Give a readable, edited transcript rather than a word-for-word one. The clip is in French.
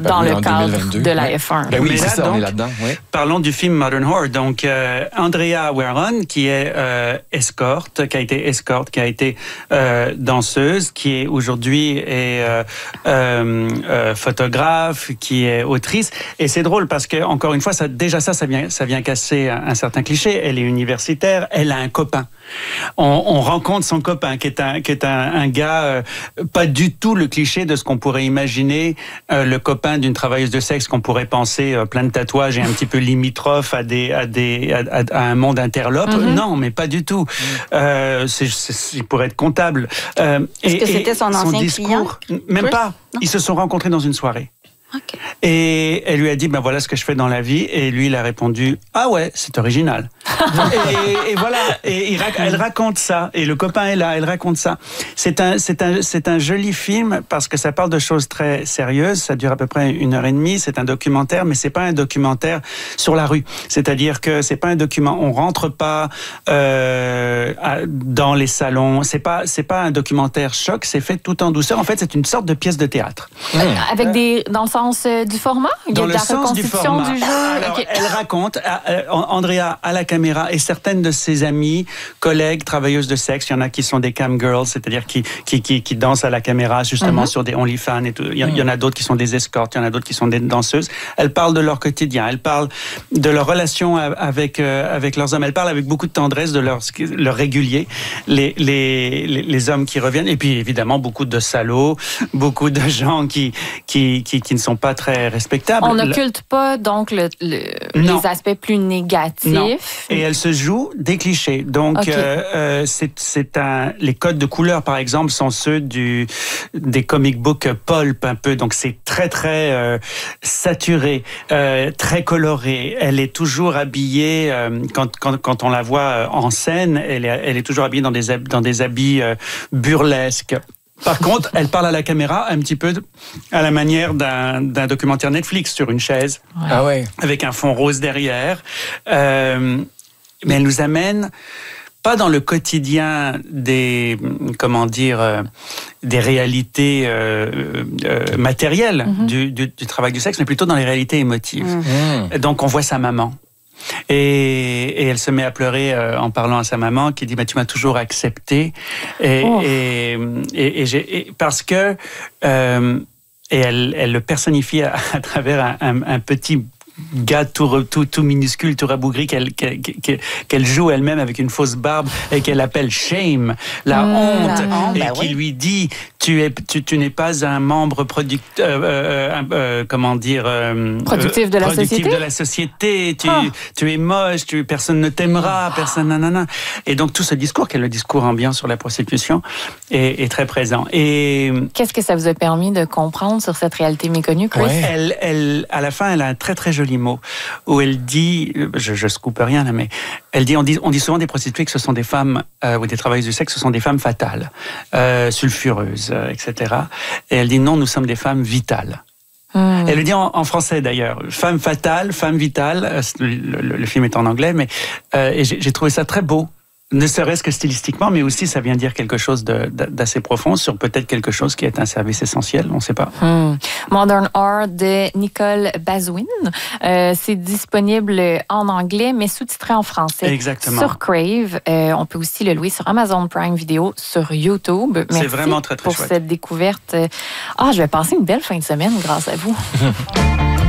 dans le cadre 2022. de la F1. Ben oui, Mais c'est là, ça, donc, on est là-dedans. Oui. Parlons du film Modern Whore. Donc, Andrea Warren, qui est escorte, qui a été danseuse, qui est aujourd'hui photographe, qui est autrice. Et c'est drôle parce que, encore une fois, ça vient casser un certain cliché. Elle est universitaire, elle a un copain. On rencontre son copain, qui est un gars pas du tout le cliché de ce qu'on pourrait imaginer, le copain d'une travailleuse de sexe qu'on pourrait penser plein de tatouages et un petit peu limitrophe à un monde interlope. Mm-hmm. Non, mais pas du tout. Il pourrait être comptable. Est-ce que c'était son ancien client? Même pas. Non. Ils se sont rencontrés dans une soirée. Okay. Et elle lui a dit, ben voilà ce que je fais dans la vie. Et lui, il a répondu, ah ouais, c'est original. et voilà. Et elle raconte ça. Et le copain est là, elle raconte ça. C'est un joli film parce que ça parle de choses très sérieuses. Ça dure à peu près 1h30. C'est un documentaire, mais c'est pas un documentaire sur la rue. C'est-à-dire que c'est pas un document. On rentre pas dans les salons. C'est pas un documentaire choc. C'est fait tout en douceur. En fait, c'est une sorte de pièce de théâtre. Avec dans le sens du format? Dans le sens du format. Du jeu. Alors, okay. Elle raconte, Andrea à la caméra et certaines de ses amies, collègues, travailleuses de sexe, il y en a qui sont des cam girls, c'est-à-dire qui dansent à la caméra justement sur des OnlyFans et tout. Il y en a d'autres qui sont des escortes, il y en a d'autres qui sont des danseuses. Elles parlent de leur quotidien, elles parlent de leur relation avec leurs hommes. Elles parlent avec beaucoup de tendresse de leur régulier, les hommes qui reviennent. Et puis évidemment beaucoup de salauds, beaucoup de gens qui ne sont pas très respectables. On n'occulte pas donc les aspects plus négatifs. Non. Et elle se joue des clichés. Donc, okay. Les codes de couleur, par exemple, sont ceux des comic books pulp un peu. Donc, c'est très, très saturé, très coloré. Elle est toujours habillée, quand on la voit en scène, elle est toujours habillée dans des habits burlesques. Par contre, elle parle à la caméra un petit peu à la manière d'un documentaire Netflix sur une chaise, avec un fond rose derrière. Mais elle nous amène pas dans le quotidien des réalités matérielles du travail du sexe, mais plutôt dans les réalités émotives. Donc, on voit sa maman. Et elle se met à pleurer en parlant à sa maman qui dit tu m'as toujours accepté parce que et elle le personnifie à travers un petit gars tout minuscule, tout rabougri qu'elle joue elle-même avec une fausse barbe et qu'elle appelle Shame, la honte, qui lui dit tu n'es pas un membre productif de la société, tu es moche, personne ne t'aimera, personne nanana. Et donc tout ce discours qui est le discours ambiant sur la prostitution est très présent. Et qu'est-ce que ça vous a permis de comprendre sur cette réalité méconnue, Chris? Elle à la fin, elle a un très très joli mot où elle dit, je scoop rien là, mais elle dit, on dit souvent des prostituées que ce sont des femmes ou des travailleuses du sexe, ce sont des femmes fatales, sulfureuses, etc. Et elle dit non, nous sommes des femmes vitales. Elle le dit en français d'ailleurs, femme fatale, femme vitale. Le film est en anglais, mais et j'ai trouvé ça très beau. Ne serait-ce que stylistiquement, mais aussi ça vient dire quelque chose d'assez profond sur peut-être quelque chose qui est un service essentiel, on ne sait pas. Modern Whore de Nicole Bazouin. C'est disponible en anglais, mais sous-titré en français. Exactement. Sur Crave. On peut aussi le louer sur Amazon Prime Video, sur YouTube. Merci c'est vraiment très, très pour chouette. Cette découverte. Je vais passer une belle fin de semaine grâce à vous.